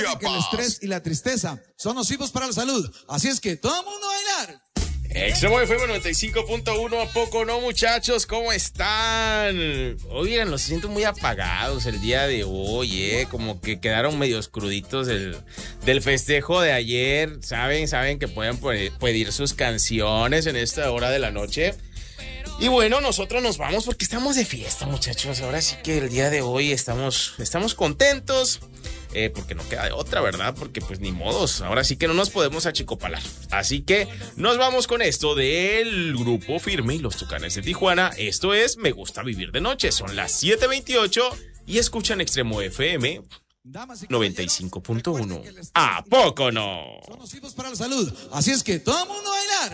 Que el estrés y la tristeza son nocivos para la salud. Así es que todo el mundo a bailar. Extremo FM 95.1, ¿a poco no, muchachos? ¿Cómo están? Oigan, los siento muy apagados el día de hoy, como que quedaron medios cruditos del festejo de ayer. Saben que pueden pedir sus canciones en esta hora de la noche. Y bueno, nosotros nos vamos porque estamos de fiesta, muchachos. Ahora sí que el día de hoy estamos contentos. Porque no queda de otra, ¿verdad? Porque pues ni modos, ahora sí que no nos podemos achicopalar. Así que nos vamos con esto del Grupo Firme y los Tucanes de Tijuana. Esto es Me Gusta Vivir de Noche. Son las 7:28 y escuchan Extremo FM 95.1. ¿A poco no? Son nocivos para la salud. Así es que todo el mundo a bailar.